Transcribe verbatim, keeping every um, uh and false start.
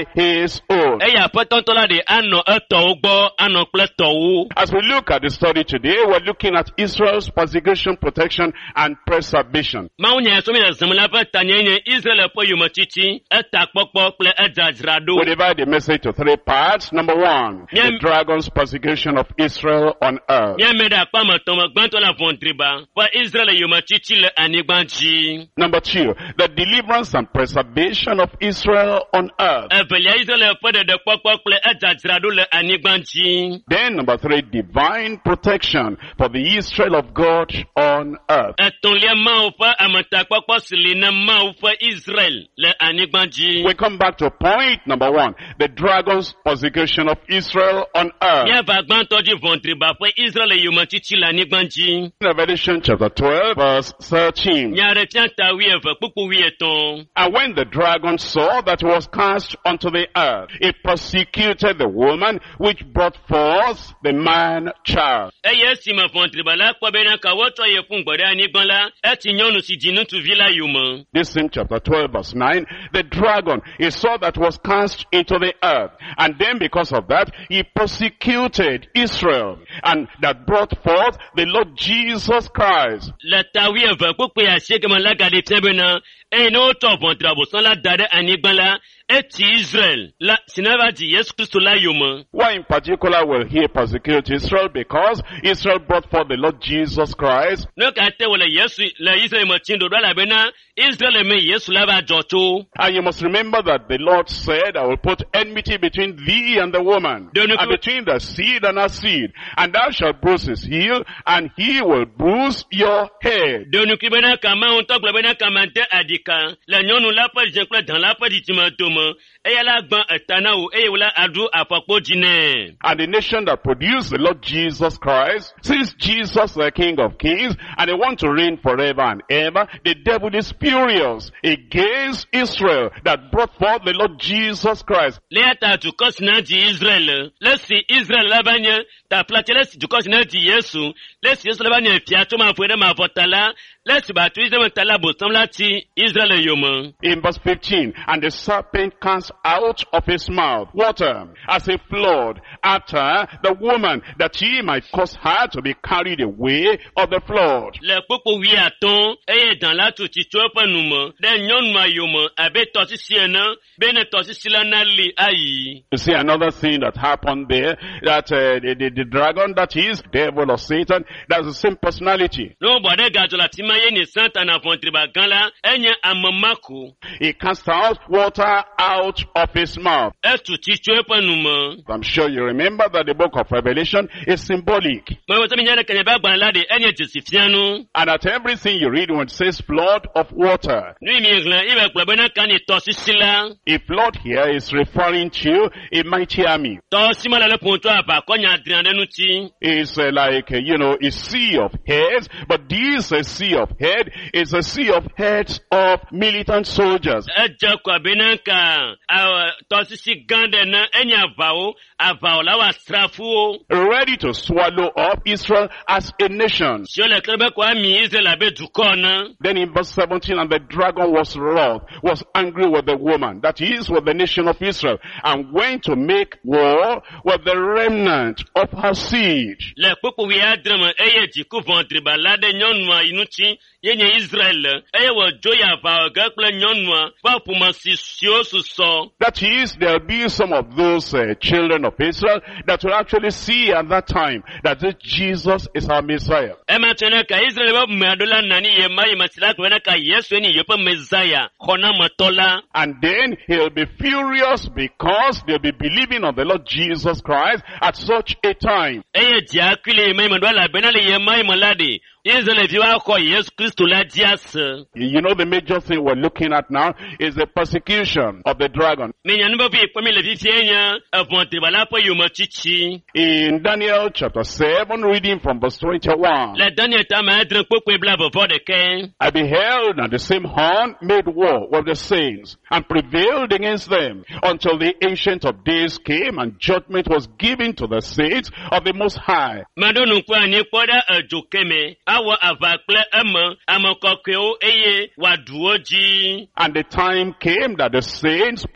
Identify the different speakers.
Speaker 1: his own.
Speaker 2: Eya potontola de ano eto ugbo ano pletowu.
Speaker 1: As we look at the study today, we're looking at Israel's persecution, protection, and preservation.
Speaker 2: Maunya so mi zamula pa tanyenye Israel po yumachichi eta pokpo ple ejajrado.
Speaker 1: We divide the message to three parts. Number one, the dragon's persecution of Israel on earth.
Speaker 2: Nye meda pa matomo gbantola vontriba pa Israel yumachichi le anigbanchi.
Speaker 1: Number two, the deliverance and preservation of Israel on earth.
Speaker 2: Evelia Israel po de de pokpo ple ejajrado le anigbanchi.
Speaker 1: Then number three, divine protection for the Israel of God on earth.
Speaker 2: Etonlia mau pa amata pokpo sili na mau pa Israel le anigbanchi.
Speaker 1: We come back to point number one, the dragon's persecution of Israel on earth.
Speaker 2: Nye va gbantoji vontriba pa Israel yumachichi le anigbanchi.
Speaker 1: Revelation chapter twelve verse thirteen.
Speaker 2: Nyare tianta wi eve pupu wi eton.
Speaker 1: And when the dragon saw that he was cast onto the earth, it persecuted the woman which brought forth the man child.
Speaker 2: Eye sima vontriba la kwa bena ka woto ye fun gbode anigban la eti nyonu si jinu tu vila yumo.
Speaker 1: This in chapter twelve verse nine, the dragon, he saw that was cast into the earth. And then because of that, he persecuted Israel and that brought forth the Lord Jesus Christ.
Speaker 2: La tawi eve pupu ya shekema la gade tebena e no to vontriba bo san la dade anigban la eti Israel la sinava di Yesu Christ la yumo.
Speaker 1: Why in particular will he persecute Israel? Because Israel brought forth the Lord Jesus Christ.
Speaker 2: No ka te wala Yesu la Israel mo chindo do la bena Israel me Yesu la ba jocho.
Speaker 1: And you must remember that the Lord said, I will put enmity between thee and the woman, and between the seed and her seed, and thou shalt bruise his heel, and he will bruise your head.
Speaker 2: Donu ki bena kama on tok la bena kamante adika la nyonu la pa jenkla dan la pa di timatomo eya la gban etana o eya wala adu apapo jine.
Speaker 1: And the nation that produced the Lord Jesus Christ, since Jesus the King of Kings, and they want to reign forever and ever, the devil is furious against Israel that brought forth the Lord Jesus Christ.
Speaker 2: Leata to kosina di Israel. Let's see Israel labanya ta plateles to kosina di Yesu. Let's see Israel labanya fiato ma fuere ma votala. Let's ba tu Israel tala botamla ti Israel yomo.
Speaker 1: In verse fifteen, and the serpent cast out of his mouth water as a flood after the woman, that he might cause her to be carried away of the flood.
Speaker 2: Le popo wi aton eye dan la tu ti chopa numo de nyon ma yomo abe tosi siena bene tosi silana li ayi.
Speaker 1: You see another thing that happened there, that uh, the, the, the dragon, that is devil or Satan, that's the same personality.
Speaker 2: No bode gajola tima ye ni santa na vontriba ganla enye amamaku.
Speaker 1: He cast out water out of his mouth.
Speaker 2: Estu ti chopa numo.
Speaker 1: I'm sure you remember that the book of Revelation is symbolic.
Speaker 2: Mo wo tami nyane kanya ba gbanla de enye jesifianu.
Speaker 1: And at everything you read when it says flood of water,
Speaker 2: Ni mi glan ibe klebena kan ni tosi sila.
Speaker 1: a flood here is referring to a mighty army.
Speaker 2: Tosi mala le ponto apa konya adrian nu ti.
Speaker 1: It's uh, like, uh, you know, a sea of heads, but this uh, sea of head is a sea of heads of militant soldiers.
Speaker 2: Eja kwa benanka a tosi si gande na enya vao avao la wa strafu.
Speaker 1: Ready to swallow up Israel as a nation.
Speaker 2: Si ole klebe kwa mi Israel abe dukona.
Speaker 1: Then in verse seventeen, and the dragon was wroth, was angry with the woman, that is, with the nation of Israel, and went to make war with the remnant of her seed.
Speaker 2: Le popo wi adrema eye jiku vontriba la de nyonwa inuchi yenye Israel eye wo joya vao gakle nyonwa pa puma si siosu so.
Speaker 1: That is, there will be some of those uh, children of Israel that will actually see at that time that this Jesus is our Messiah.
Speaker 2: Ema tena ka Israel ba madola nani yema yema sila kwena ka Yesu ni yopa Messiah kona matola.
Speaker 1: And then he'll be furious because they'll be believing on the Lord Jesus Christ at such a time.
Speaker 2: Eye diakile yema yema dola benale yema yema ladi. Israel viwa ko Yesu Kristo la dias.
Speaker 1: You know, the major thing we're looking at now is the persecution of the dragon.
Speaker 2: Menya nubo vi kwemi le vifienya avonte bala po yoma chichi.
Speaker 1: In Daniel chapter seven, reading from verse twenty-one.
Speaker 2: Le Daniel ta ma adre pokwe bla before the king.
Speaker 1: I beheld, and the same horn made war with the saints, and prevailed against them, until the Ancient of Days came, and judgment was given to the saints of the Most High.
Speaker 2: Madonu kwa ni poda ajokeme. Awa avakle ema amakokeo eye waduoji.
Speaker 1: And the time came that the saints